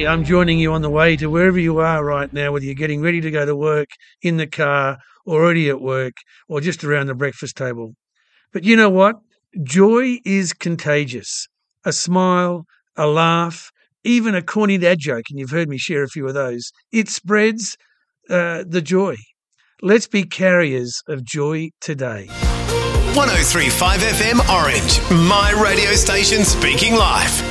I'm joining you on the way to wherever you are right now, whether you're getting ready to go to work, in the car, already at work, or just around the breakfast table. But you know what? Joy is contagious. A smile, a laugh, even a corny dad joke, and you've heard me share a few of those. It spreads the joy. Let's be carriers of joy today. 103.5 FM Orange, my radio station speaking life.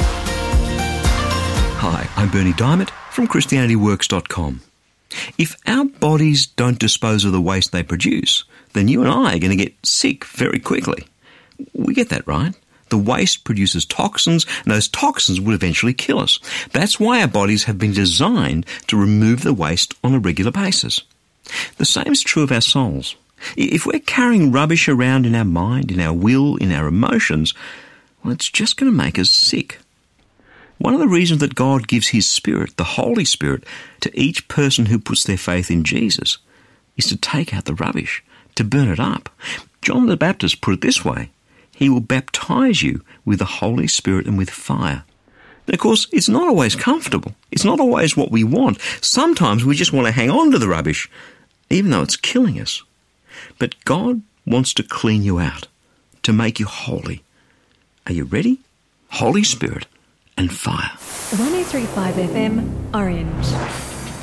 Hi, I'm Bernie Diamond from ChristianityWorks.com. If our bodies don't dispose of the waste they produce, then you and I are going to get sick very quickly. We get that, right? The waste produces toxins, and those toxins will eventually kill us. That's why our bodies have been designed to remove the waste on a regular basis. The same is true of our souls. If we're carrying rubbish around in our mind, in our will, in our emotions, well, it's just going to make us sick. One of the reasons that God gives His Spirit, the Holy Spirit, to each person who puts their faith in Jesus is to take out the rubbish, to burn it up. John the Baptist put it this way: He will baptize you with the Holy Spirit and with fire. And of course, it's not always comfortable. It's not always what we want. Sometimes we just want to hang on to the rubbish, even though it's killing us. But God wants to clean you out, to make you holy. Are you ready? Holy Spirit and fire. 103.5 FM Orange.